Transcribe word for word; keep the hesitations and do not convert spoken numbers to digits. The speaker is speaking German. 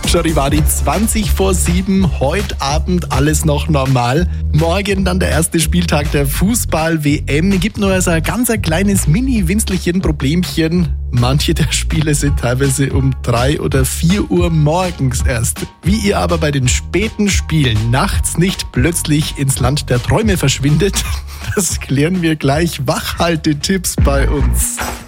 Charivari, zwanzig vor sieben, heute Abend alles noch normal. Morgen dann der erste Spieltag der Fußball-W M. Gibt nur so ein ganz ein kleines mini-winzlichen Problemchen. Manche der Spiele sind teilweise um drei oder vier Uhr morgens erst. Wie ihr aber bei den späten Spielen nachts nicht plötzlich ins Land der Träume verschwindet, das klären wir gleich. Wachhaltetipps bei uns.